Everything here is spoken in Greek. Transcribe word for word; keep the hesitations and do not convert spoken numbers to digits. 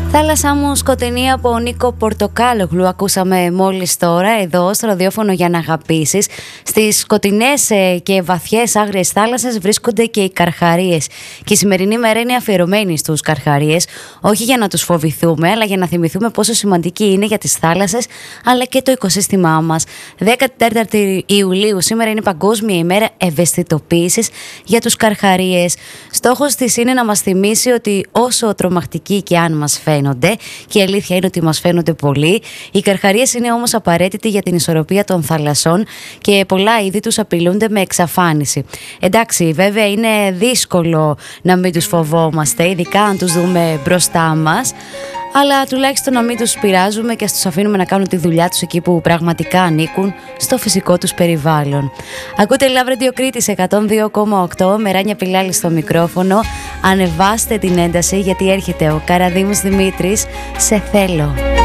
Θάλασσά μου σκοτεινή από ο Νίκο Πορτοκάλογλου ακούσαμε μόλις τώρα εδώ στο ραδιόφωνο για να αγαπήσεις. Στις σκοτεινές και βαθιές άγριες θάλασσες βρίσκονται και οι καρχαρίες. Και η σημερινή μέρα είναι αφιερωμένη στους καρχαρίες, όχι για να τους φοβηθούμε, αλλά για να θυμηθούμε πόσο σημαντική είναι για τις θάλασσες αλλά και το οικοσύστημά μας. δέκατη τέταρτη Ιουλίου σήμερα είναι η Παγκόσμια ημέρα ευαισθητοποίησης για τους καρχαρίες. Στόχος της είναι να μας θυμίσει ότι όσο τρομακτικοί και αν μας φαίνονται, και η αλήθεια είναι ότι μας φαίνονται πολύ, οι καρχαρίες είναι όμως απαραίτητοι για την ισορροπία των θαλασσών και πολλά είδη τους απειλούνται με εξαφάνιση. Εντάξει, βέβαια είναι δύσκολο να μην τους φοβόμαστε, ειδικά αν τους δούμε μπροστά μας, αλλά τουλάχιστον να μην τους πειράζουμε και ας τους αφήνουμε να κάνουν τη δουλειά τους εκεί που πραγματικά ανήκουν, στο φυσικό τους περιβάλλον. Ακούτε Love Radio Κρήτης εκατόν δύο κόμμα οκτώ με Ράνια Πιλάλη στο μικρόφωνο. Ανεβάστε την ένταση γιατί έρχεται ο Καραδίμος Δημήτρης. Σε θέλω.